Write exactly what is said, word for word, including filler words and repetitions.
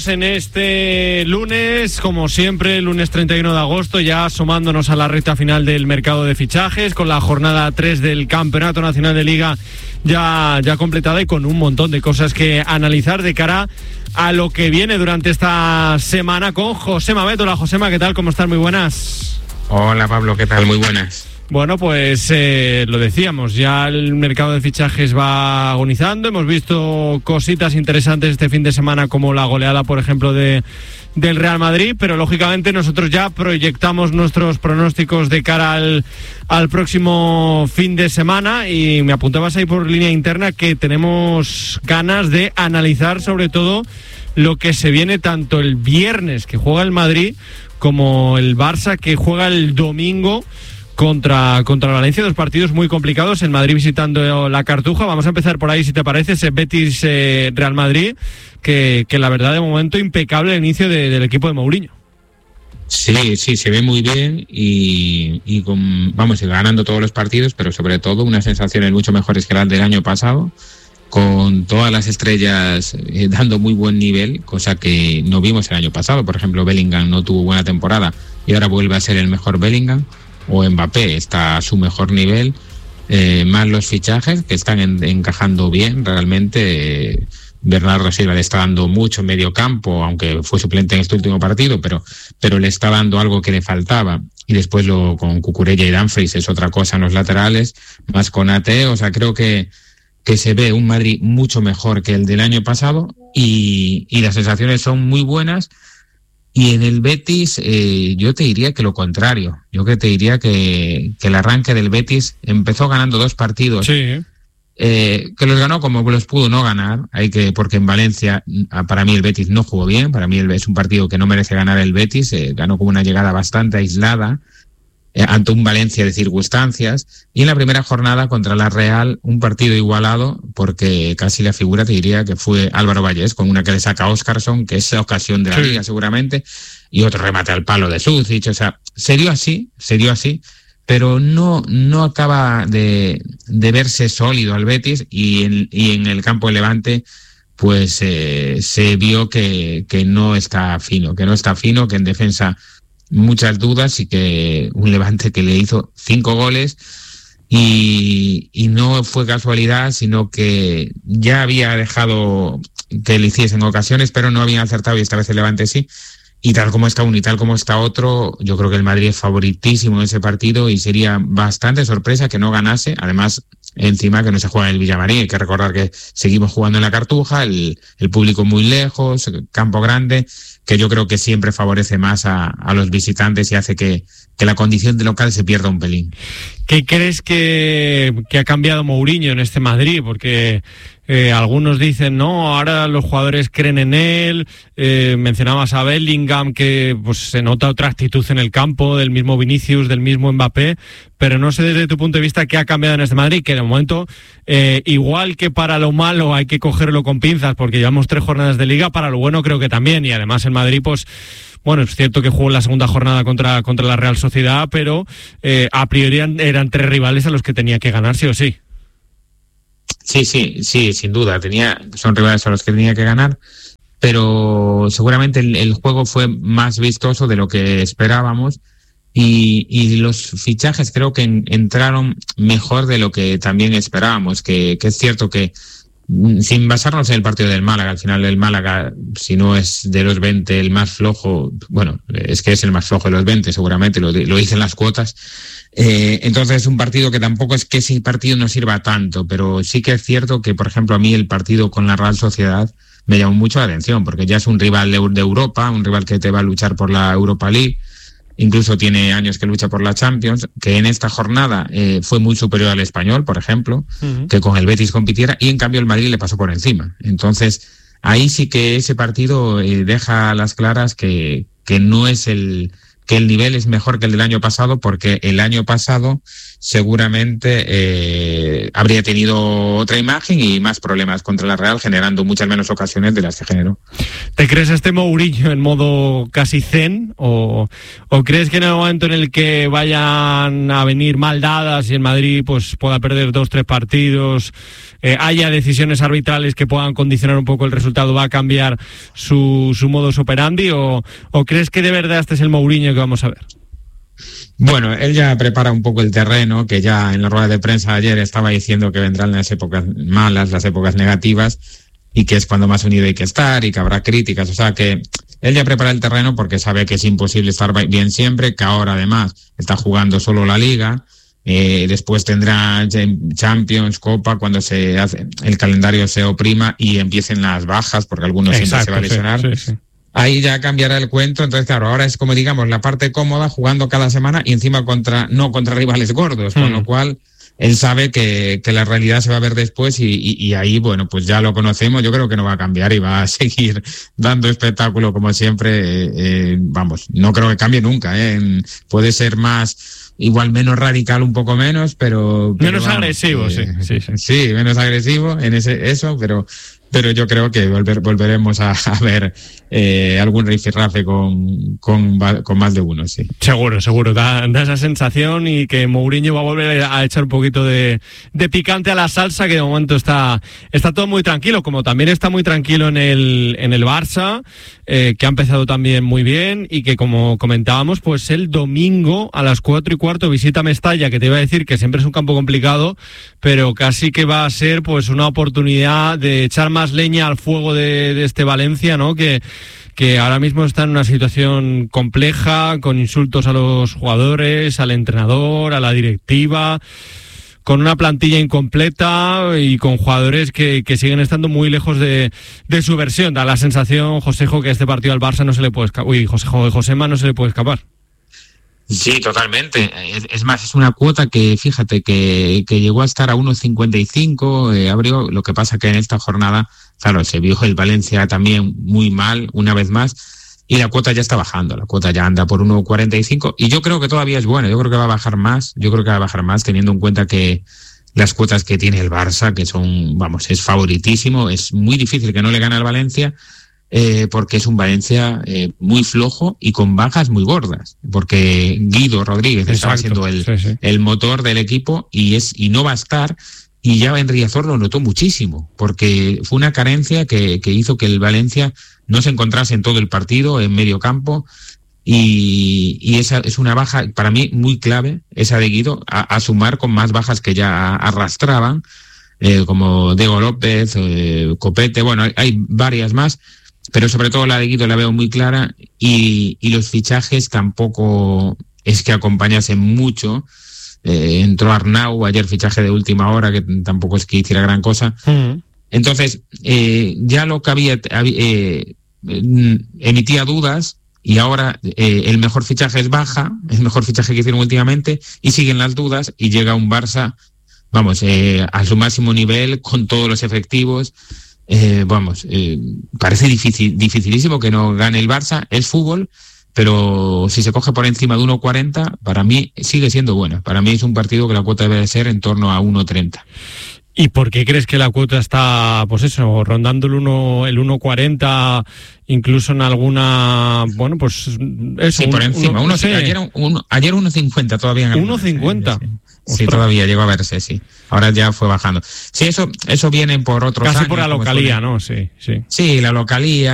En este lunes, como siempre, lunes treinta y uno de agosto, ya sumándonos a la recta final del mercado de fichajes, con la jornada tres del Campeonato Nacional de Liga ya, ya completada y con un montón de cosas que analizar de cara a lo que viene durante esta semana con Josema Beto. Hola Josema, ¿qué tal? ¿Cómo estás? Muy buenas. Hola Pablo, ¿qué tal? Muy buenas. Bueno, pues eh, lo decíamos, ya el mercado de fichajes va agonizando. Hemos visto cositas interesantes este fin de semana, como la goleada, por ejemplo, de del Real Madrid, pero lógicamente nosotros ya proyectamos nuestros pronósticos de cara al, al próximo fin de semana, y me apuntabas ahí por línea interna que tenemos ganas de analizar sobre todo lo que se viene tanto el viernes, que juega el Madrid, como el Barça, que juega el domingo Contra, contra Valencia. Dos partidos muy complicados, el Madrid visitando la Cartuja. Vamos a empezar por ahí, si te parece, ese Betis eh, Real Madrid, que, que la verdad de momento impecable el inicio de, del equipo de Mourinho. Sí, sí, se ve muy bien y, y con, vamos, ganando todos los partidos, pero sobre todo unas sensaciones mucho mejores que las del año pasado, con todas las estrellas eh, dando muy buen nivel, cosa que no vimos el año pasado. Por ejemplo, Bellingham no tuvo buena temporada y ahora vuelve a ser el mejor Bellingham. O Mbappé está a su mejor nivel, eh, más los fichajes que están en, encajando bien realmente. eh, Bernardo Silva le está dando mucho en medio campo, aunque fue suplente en este último partido, pero, pero le está dando algo que le faltaba. Y después lo con Cucurella y Dumfries es otra cosa en los laterales, más con A T. O sea, creo que, que se ve un Madrid mucho mejor que el del año pasado y, y las sensaciones son muy buenas. Y en el Betis, eh, yo te diría que lo contrario. Yo que te diría que, que el arranque del Betis empezó ganando dos partidos. Sí. Eh, que los ganó como los pudo no ganar. Hay que, porque en Valencia, para mí el Betis no jugó bien. Para mí es un partido que no merece ganar el Betis. Eh, ganó como una llegada bastante aislada eh, ante un Valencia de circunstancias. Y en la primera jornada contra la Real, un partido igualado, porque casi la figura te diría que fue Álvaro Vallés, con una que le saca a Óscarson, que es la ocasión de la sí. Liga seguramente, y otro remate al palo de Sucic. O sea, se dio así, se dio así, pero no, no acaba de, de verse sólido al Betis, y en, y en el campo de Levante pues eh, se vio que, que no está fino, que no está fino, que en defensa muchas dudas, y que un Levante que le hizo cinco goles y, y no fue casualidad, sino que ya había dejado que le hiciesen ocasiones, pero no habían acertado, y esta vez el Levante sí. Y tal como está uno y tal como está otro, yo creo que el Madrid es favoritísimo en ese partido y sería bastante sorpresa que no ganase. Además, encima que no se juega en el Villamarín, hay que recordar que seguimos jugando en la Cartuja, el, el público muy lejos, campo grande, que yo creo que siempre favorece más a, a los visitantes y hace que, que la condición de local se pierda un pelín. ¿Qué crees que, que ha cambiado Mourinho en este Madrid? Porque eh, algunos dicen, no, ahora los jugadores creen en él. Eh, mencionabas a Bellingham, que pues se nota otra actitud en el campo, del mismo Vinicius, del mismo Mbappé, pero no sé desde tu punto de vista qué ha cambiado en este Madrid, que de momento, eh, igual que para lo malo hay que cogerlo con pinzas, porque llevamos tres jornadas de Liga, para lo bueno creo que también, y además el Madrid, pues, bueno, es cierto que jugó en la segunda jornada contra, contra la Real Sociedad, pero eh, a priori eran, eran tres rivales a los que tenía que ganar sí o sí. Sí, sí, sí, sin duda, tenía, son rivales a los que tenía que ganar, pero seguramente el, el juego fue más vistoso de lo que esperábamos, y, y los fichajes creo que en, entraron mejor de lo que también esperábamos, que, que es cierto que sin basarnos en el partido del Málaga, al final el Málaga, si no es de los veinte el más flojo, bueno, es que es el más flojo de los veinte seguramente, lo, lo dicen las cuotas. Eh, entonces es un partido que tampoco es que ese partido no sirva tanto, pero sí que es cierto que, por ejemplo, a mí el partido con la Real Sociedad me llamó mucho la atención, porque ya es un rival de, de Europa, un rival que te va a luchar por la Europa League, incluso tiene años que lucha por la Champions, que en esta jornada eh, fue muy superior al Español, por ejemplo, uh-huh. que con el Betis compitiera, y en cambio el Madrid le pasó por encima. Entonces, ahí sí que ese partido eh, deja a las claras que, que no es el que el nivel es mejor que el del año pasado, porque el año pasado seguramente eh, habría tenido otra imagen y más problemas contra la Real, generando muchas menos ocasiones de las que generó. ¿Te crees este Mourinho en modo casi zen o, o crees que en el momento en el que vayan a venir mal dadas y el Madrid pues pueda perder dos, tres partidos, eh, haya decisiones arbitrales que puedan condicionar un poco el resultado, va a cambiar su, su modus operandi o, o crees que de verdad este es el Mourinho que vamos a ver? Bueno, él ya prepara un poco el terreno, que ya en la rueda de prensa ayer estaba diciendo que vendrán las épocas malas, las épocas negativas, y que es cuando más unido hay que estar y que habrá críticas. O sea que él ya prepara el terreno porque sabe que es imposible estar bien siempre, que ahora además está jugando solo la Liga, eh, después tendrá Champions, Copa, cuando se hace, el calendario se oprima y empiecen las bajas, porque algunos Exacto, siempre se va a lesionar. Sí, sí, sí. Ahí ya cambiará el cuento, entonces claro, ahora es como digamos la parte cómoda, jugando cada semana y encima contra no contra rivales gordos, con mm. lo cual él sabe que, que la realidad se va a ver después y, y, y ahí, bueno, pues ya lo conocemos, yo creo que no va a cambiar y va a seguir dando espectáculo como siempre, eh, eh, vamos, no creo que cambie nunca, eh, puede ser más, igual menos radical, un poco menos, pero... pero menos vamos, agresivo, eh, sí, sí, sí. Sí, menos agresivo en ese eso, pero... Pero yo creo que volver, volveremos a, a ver eh, algún rifirrafe con, con, con más de uno, sí. Seguro, seguro. Da, da esa sensación y que Mourinho va a volver a echar un poquito de, de picante a la salsa, que de momento está, está todo muy tranquilo, como también está muy tranquilo en el, en el Barça, eh, que ha empezado también muy bien y que, como comentábamos, pues el domingo a las cuatro y cuarto visita Mestalla, que te iba a decir que siempre es un campo complicado, pero casi que va a ser pues una oportunidad de echar más más leña al fuego de, de este Valencia, ¿no? Que, que ahora mismo está en una situación compleja, con insultos a los jugadores, al entrenador, a la directiva, con una plantilla incompleta y con jugadores que, que siguen estando muy lejos de, de su versión. Da la sensación, Josejo, que este partido al Barça no se le puede escapar. Uy, Josejo, Josema no se le puede escapar. Sí, totalmente. Es, es más, es una cuota que, fíjate, que, que llegó a estar a uno cincuenta y cinco, eh, abrió, lo que pasa que en esta jornada, claro, se vio el Valencia también muy mal, una vez más, y la cuota ya está bajando, la cuota ya anda por uno cuarenta y cinco, y yo creo que todavía es buena, yo creo que va a bajar más, yo creo que va a bajar más, teniendo en cuenta que las cuotas que tiene el Barça, que son, vamos, es favoritísimo, es muy difícil que no le gane al Valencia, Eh, porque es un Valencia eh, muy flojo y con bajas muy gordas, porque Guido Rodríguez está siendo el, sí, sí. el motor del equipo y es y no va a estar, y ya en Riazor lo notó muchísimo, porque fue una carencia que, que hizo que el Valencia no se encontrase en todo el partido, en medio campo, y, y esa es una baja para mí muy clave, esa de Guido, a, a sumar con más bajas que ya arrastraban, eh, como Diego López, eh, Copete, bueno, hay, hay varias más, pero sobre todo la de Guido la veo muy clara, y, y los fichajes tampoco es que acompañasen mucho. Eh, entró Arnau ayer, fichaje de última hora, que tampoco es que hiciera gran cosa. Uh-huh. Entonces, eh, ya lo que había, eh, emitía dudas, y ahora eh, el mejor fichaje es Baja, el mejor fichaje que hicieron últimamente, y siguen las dudas, y llega un Barça, vamos, eh, a su máximo nivel, con todos los efectivos. Eh, vamos, eh, parece difícil, dificilísimo que no gane el Barça, es fútbol, pero si se coge por encima de uno cuarenta, para mí sigue siendo buena. Para mí es un partido que la cuota debe de ser en torno a uno treinta. ¿Y por qué crees que la cuota está, pues eso, rondando el uno, el uno cuarenta, incluso en alguna, bueno, pues eso? Sí, por encima. Uno, uno, sí. Ayer, uno, ayer uno cincuenta todavía. uno cincuenta. Sí, sí. Sí, todavía llegó a verse, sí. Ahora ya fue bajando. Sí, eso, eso viene por otros Casi años. Por la localía, ¿no? Sí, sí. Sí, la localía.